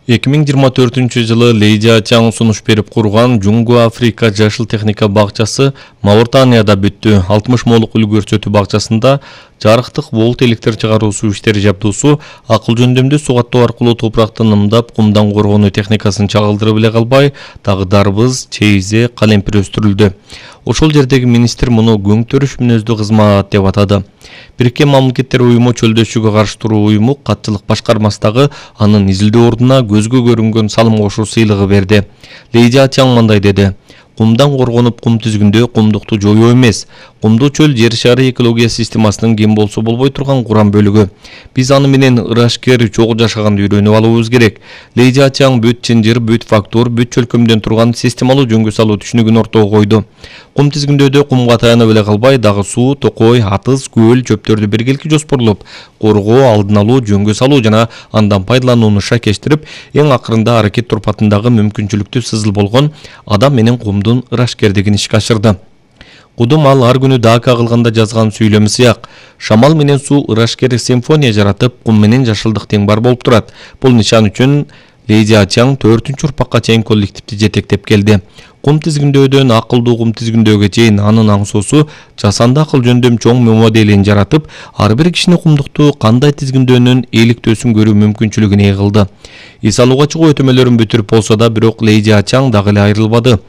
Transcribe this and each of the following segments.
2024-жылы Лейжа Чаң сунуш берип курган Жунгу Африка жашыл техника бакчасы Мавританияда бүттү. 60 молук үлгү көрсөтүү бакчасында жарыктык волт электр чыгаруусу иштери жабдуусу акыл жөндөмдүү суу каттоо аркылуу топуракты нымдап, кумдан коргонуу техникасын чагылдырып эле калбай, дагы дарбыз, чейизе, калемпир өстүрүлдү. Ошол жердеги министр муну көңтөрүш мүнөздүү кызмат деп атады. Бириккен Мамлекеттер уюму чөлдөшүүгө каршы туруу уюму катчылык башкармасындагы анын изилдөө ордуна көзгө көрүнгөн салым кошуу сыйлыгы берди. Лейжа Чаң мындай деди: кумдан коргонуп кум тизгиндөө кумдукту жоюу эмес. Кумдуу чөл жер шары экология системасынын кем болсо болбой турган курам бөлүгү. Биз аны менен ырашкер чогуу жашаганды үйрөнүп алуубуз керек. Лейжа Чаң бүт чынжыр, бүт фактор, бүт чөлкөмдөн турган системалуу жөнгө салуу түшүнүгүн ортого койду. Кум тизгиндөөдө кумга таянып эле калбай, дагы суу, токой, атыз, көл, чөптөрдү биргеликти жоспорлоп, коргоо, алдын алуу, жөнгө салуу жана андан пайдаланууну шакештирип, эң акырында аракет турпатындагы мүмкүнчүлүктүү сызыл болгон адам менен кумдун ырашкердигин ишке ашырды. Кудум ал ар күнү дака кылганда жазган сүйлөмү сыяк: шамал менен суу ырашкер симфония жаратып, кум менен жашылдык тең бар болуп турат. Бул нишан үчүн Лейжа Чаң 4-урпакка чейин коллективди жетектеп келди. Кум тизгиндөөдөн акылдуу кум тизгиндөөгө чейин анын аңсоосу жасанды акыл жөндөм чоң моделин жаратып, ар бир кишини кумдукту кандай тизгиндөөнүн иликтөөсүн көрүү мүмкүнчүлүгүн ээ кылды. Эс алууга чыгуу өтөмөлөрүн бүтүрүп болсо да, бирок Лейжа Чаң дагы эле айрылбады.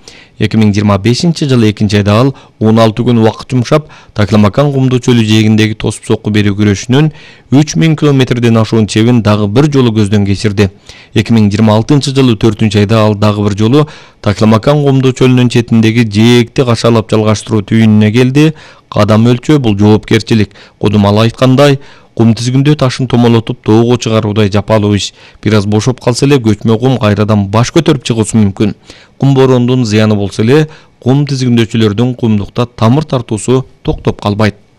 2025-жылы 2-айда ал 16 күн убакыт жумшап, Такламакан кумдуу чөлү жээгиндеги тосуп сокку берүү күрөшүнүн 3000 километрден ашуун чебин дагы бир жолу көздөн кечирди. 2026-жылы 4-айда ал дагы бир жолу Такламакан кумдуу чөлүнүн четиндеги жээкти кашалап жалгаштыруу түйүнүнө келди. Кадам өлчөө бул жоопкерчилик. Кудум ал айткандай, кум тизгиндөө ташын томолотуп тоого чыгаруудай жапалуу иш. Бир аз бошоп калса эле көчмө кум кайрадан баш көтөрүп чыгуусу мүмкүн. Кум бороондун зыяны болсо эле, кум тизгиндөөчүлөрдүн кумдукта тамыр тартуусу токтоп калбайт.